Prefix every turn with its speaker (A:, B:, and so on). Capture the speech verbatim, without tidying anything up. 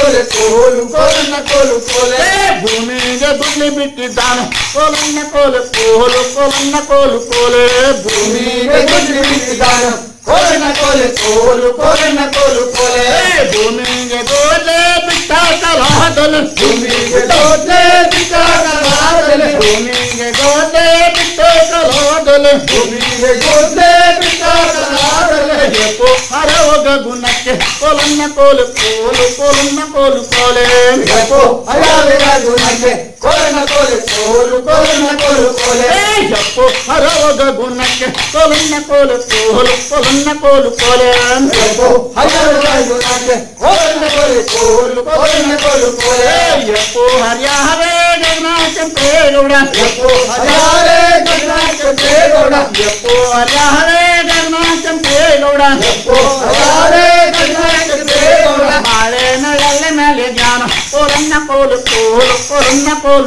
A: ಕೋಲೆ ಕೋಲು ಕೋಲನ್ನ ಕೋಲು ಕೋಲೆ
B: ಭೂಮಿಗೆ ದುಡ್ಲಿ ಬಿಟ್ಟಿದ್ದಾನೆ ಕೋಲನ್ನ ಕೋಲು ಕೋಲು ಕೋಲನ್ನ ಕೋಲು ಕೋಲೆ
A: ಭೂಮಿಗೆ ದುಡ್ಲಿ ಬಿಟ್ಟಿದ್ದಾನೆ ಕೋಲನ್ನ ಕೋಲೆ ಕೋಲು ಕೋಲನ್ನ ಕೋಲು ಕೋಲೆ
B: ಭೂಮಿಗೆ ದೋಲೆ ಬಿಟ್ಟ ಕಲಾದಲು
A: ಭೂಮಿಗೆ ದೋಲೆ ಬಿಟ್ಟ ಕಲಾದಲು
B: ಭೂಮಿಗೆ ದೋಲೆ ಬಿಟ್ಟ ಕಲಾದಲು
A: ಭೂಮಿಗೆ ದೋಲೆ ಬಿಟ್ಟ ಕಲಾದಲು
B: ಎಪ್ಪೋ ಹರವಗ ಗುಣಕ್ಕೆ ಕೋಲನ್ನ ಕೋಲು ಕೋಲು ಕೋಲನ್ನ ಕೋಲು ಕೋಲೆ
A: ಎಪ್ಪೋ ಹರವಗ ಗುಣಕ್ಕೆ ಕೋಲನ್ನ ಕೋಲು ಕೋಲು ಕೋಲನ್ನ ಕೋಲು ಕೋಲೆ
B: ಎಪ್ಪೋ ಹರವಗ ಗುಣಕ್ಕೆ ಕೋಲನ್ನ ಕೋಲು ಕೋಲು ಕೋಲನ್ನ ಕೋಲು ಕೋಲೆ
A: ಎಪ್ಪೋ ಹರವಗ ಗುಣಕ್ಕೆ ಕೋಲನ್ನ ಕೋಲು ಕೋಲು ಕೋಲನ್ನ ಕೋಲು ಕೋಲೆ
B: ಎಪ್ಪೋ ಹರ್ಯ ಹರೇ ಗಗನಾಚಂಪೇಗೌಡ
A: ಎಪ್ಪೋ ಹರೇ ಗಗನಾಚಂಪೇಗೌಡ
B: ಎಪ್ಪೋ ಹರ್ಯ ಹರೇ ಗಗನಾಚಂಪೇಗೌಡ
A: ಎಪ್ಪೋ ಹರೇ ಗಗನಾಚಂಪೇಗೌಡ
B: ಬಾಳೆ ನಳಲ್ಲ ಮೇಲೆ ಜ್ಞಾನ ಕೋಲನ್ನ ಕೋಲು ಕೋಲು ಕೋಲನ್ನ ಕೋಲು